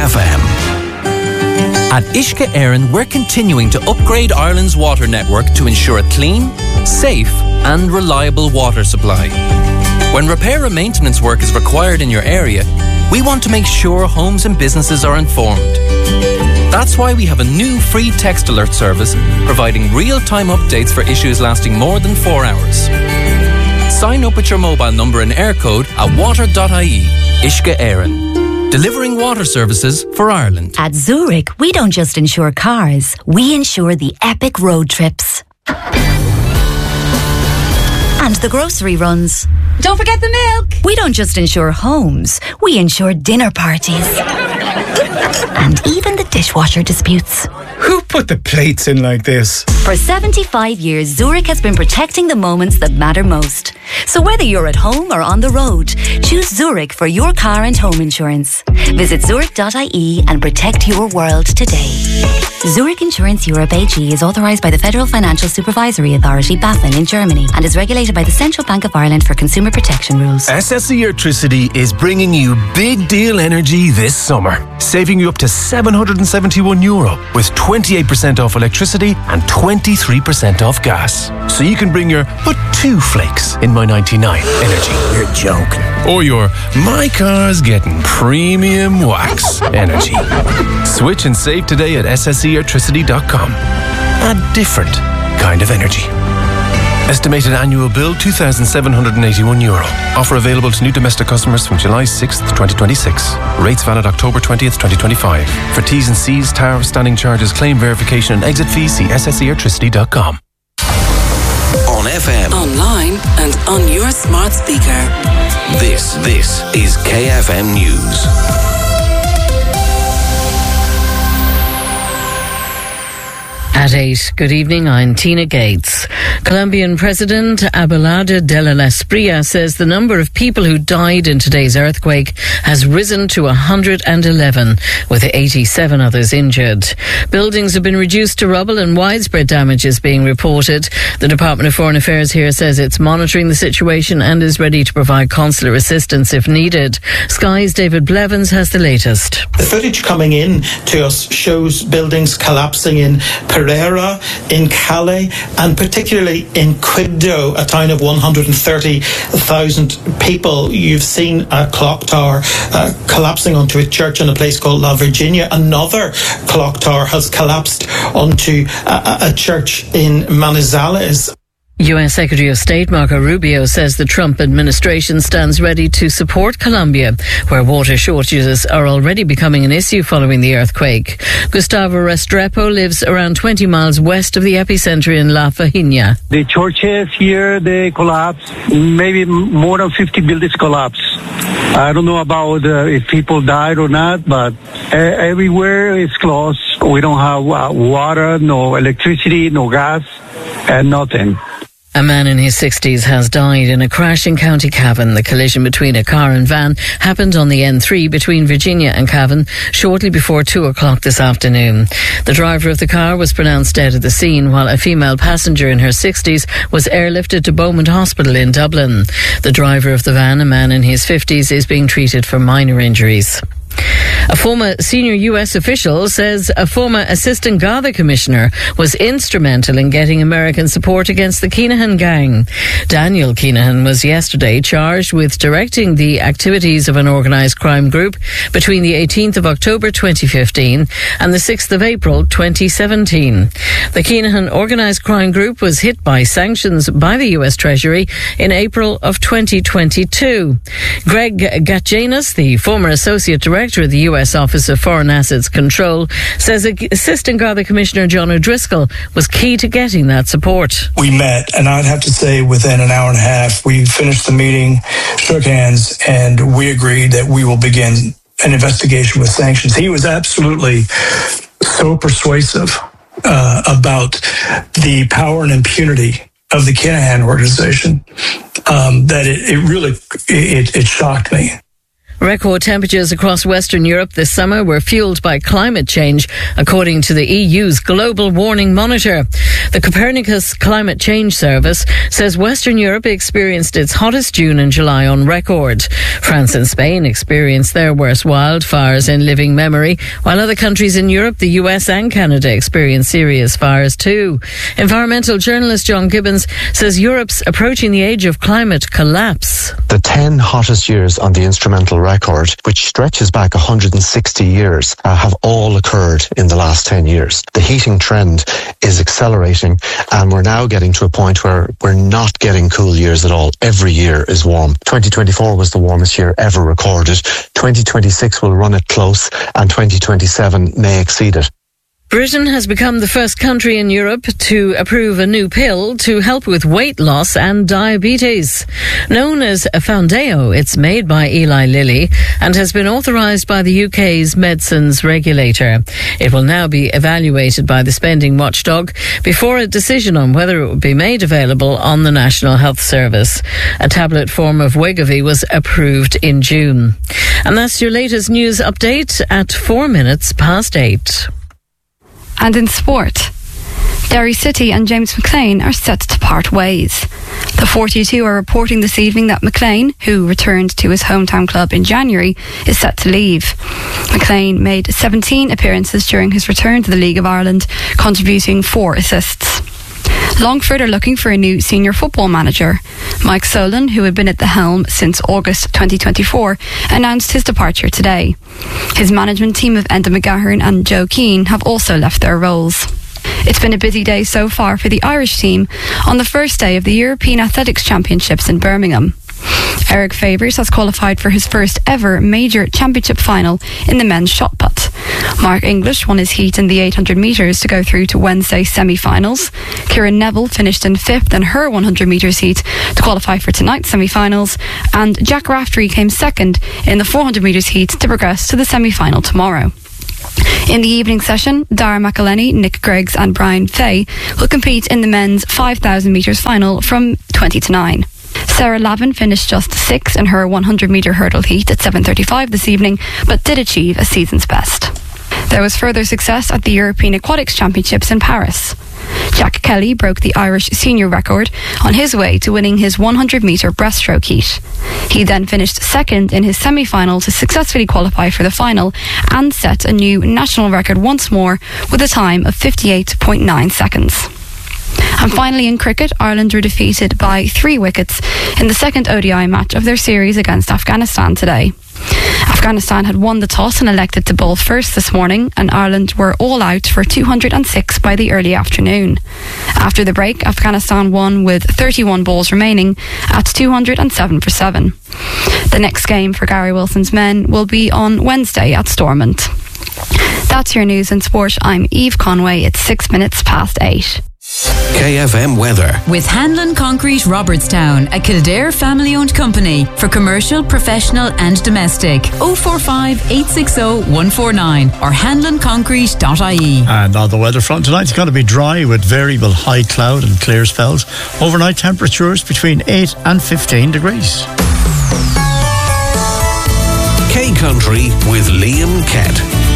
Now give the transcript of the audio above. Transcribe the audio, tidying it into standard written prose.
KFM. At Uisce Éireann, we're continuing to upgrade Ireland's water network to ensure a clean, safe and reliable water supply. When repair and maintenance work is required in your area, we want to make sure homes and businesses are informed. That's why we have a new free text alert service providing real-time updates for issues lasting more than 4 hours. Sign up with your mobile number and air code at water.ie. Uisce Éireann. Delivering water services for Ireland. At Zurich, we don't just insure cars, we insure the epic road trips. And the grocery runs. Don't forget the milk. We don't just insure homes, we insure dinner parties. And even the dishwasher disputes. Who put the plates in like this? For 75 years, Zurich has been protecting the moments that matter most. So whether you're at home or on the road, choose Zurich for your car and home insurance. Visit zurich.ie and protect your world today. Zurich Insurance Europe AG is authorised by the Federal Financial Supervisory Authority, BaFin, in Germany and is regulated by the Central Bank of Ireland for consumer protection rules. SSE Electricity is bringing you big deal energy this summer, saving you up to €771 with 28% off electricity and 23% off gas. So you can bring your but 2 flakes in my 99 energy. You're joking. Or your my car's getting premium wax energy. Switch and save today at sseelectricity.com. A different kind of energy. Estimated annual bill €2,781. Offer available to new domestic customers from July 6th, 2026. Rates valid October 20th, 2025. For T's and C's, tariff, standing charges, claim verification and exit fees, see sseelectricity.com. On FM. Online and on your smart speaker. This is KFM News. At 8, good evening, I'm Tina Gates. Colombian President Abelardo de la Espriella says the number of people who died in today's earthquake has risen to 111, with 87 others injured. Buildings have been reduced to rubble and widespread damage is being reported. The Department of Foreign Affairs here says it's monitoring the situation and is ready to provide consular assistance if needed. Sky's David Blevins has the latest. The footage coming in to us shows buildings collapsing in Pereira, in Cali, and particularly in Quibdó, a town of 130,000 people. You've seen a clock tower collapsing onto a church in a place called La Virginia. Another clock tower has collapsed onto a church in Manizales. U.S. Secretary of State Marco Rubio says the Trump administration stands ready to support Colombia, where water shortages are already becoming an issue following the earthquake. Gustavo Restrepo lives around 20 miles west of the epicenter in La Fajina. The churches here, they collapsed. Maybe more than 50 buildings collapsed. I don't know about if people died or not, but everywhere is closed. We don't have water, no electricity, no gas, and nothing. A man in his 60s has died in a crash in County Cavan. The collision between a car and van happened on the N3 between Virginia and Cavan shortly before 2 o'clock this afternoon. The driver of the car was pronounced dead at the scene, while a female passenger in her 60s was airlifted to Beaumont Hospital in Dublin. The driver of the van, a man in his 50s, is being treated for minor injuries. A former senior US official says a former assistant Garda commissioner was instrumental in getting American support against the Kinahan gang. Daniel Kinahan was yesterday charged with directing the activities of an organised crime group between the 18th of October 2015 and the 6th of April 2017. The Kinahan organised crime group was hit by sanctions by the US Treasury in April of 2022. Greg Gatjanis, the former associate director of the US Office of Foreign Assets Control, says Assistant Garda Commissioner John O'Driscoll was key to getting that support. We met, and I'd have to say within an hour and a half, we finished the meeting, shook hands, and we agreed that we will begin an investigation with sanctions. He was absolutely so persuasive about the power and impunity of the Kinahan organization that it really shocked me. Record temperatures across Western Europe this summer were fueled by climate change, according to the EU's Global Warming Monitor. The Copernicus Climate Change Service says Western Europe experienced its hottest June and July on record. France and Spain experienced their worst wildfires in living memory, while other countries in Europe, the US and Canada experienced serious fires too. Environmental journalist John Gibbons says Europe's approaching the age of climate collapse. The 10 hottest years on the instrumental record, which stretches back 160 years, have all occurred in the last 10 years. The heating trend is accelerating, and we're now getting to a point where we're not getting cool years at all. Every year is warm. 2024 was the warmest year ever recorded. 2026 will run it close, and 2027 may exceed it. Britain has become the first country in Europe to approve a new pill to help with weight loss and diabetes. Known as Foundeo, it's made by Eli Lilly and has been authorised by the UK's medicines regulator. It will now be evaluated by the spending watchdog before a decision on whether it will be made available on the National Health Service. A tablet form of Wegovy was approved in June. And that's your latest news update at 8:04. And in sport, Derry City and James McLean are set to part ways. The 42 are reporting this evening that McLean, who returned to his hometown club in January, is set to leave. McLean made 17 appearances during his return to the League of Ireland, contributing 4 assists. Longford are looking for a new senior football manager. Mike Solon, who had been at the helm since August 2024, announced his departure today. His management team of Enda McGahern and Joe Keane have also left their roles. It's been a busy day so far for the Irish team on the first day of the European Athletics Championships in Birmingham. Eric Favours has qualified for his first ever major championship final in the men's shot put. Mark English won his heat in the 800 metres to go through to Wednesday's semi-finals. Kieran Neville finished in 5th in her 100 metres heat to qualify for tonight's semi-finals, and Jack Raftery came 2nd in the 400 metres heat to progress to the semi-final tomorrow. In the evening session, Dara McElhenney, Nick Greggs and Brian Fay will compete in the men's 5,000 metres final from 20 to 9. Sarah Lavin finished just 6th in her 100 metre hurdle heat at 7:35 this evening, but did achieve a season's best. There was further success at the European Aquatics Championships in Paris. Jack Kelly broke the Irish senior record on his way to winning his 100 metre breaststroke heat. He then finished 2nd in his semi-final to successfully qualify for the final and set a new national record once more with a time of 58.9 seconds. And finally in cricket, Ireland were defeated by 3 wickets in the second ODI match of their series against Afghanistan today. Afghanistan had won the toss and elected to bowl first this morning, and Ireland were all out for 206 by the early afternoon. After the break, Afghanistan won with 31 balls remaining at 207 for 7. The next game for Gary Wilson's men will be on Wednesday at Stormont. That's your news and sport. I'm Eve Conway. It's 8:06. KFM weather. With Hanlon Concrete Robertstown, a Kildare family-owned company for commercial, professional and domestic. 045 860 149 or hanlonconcrete.ie. And on the weather front tonight, it's going to be dry with variable high cloud and clear spells. Overnight temperatures between 8 and 15 degrees. K Country with Liam Kett.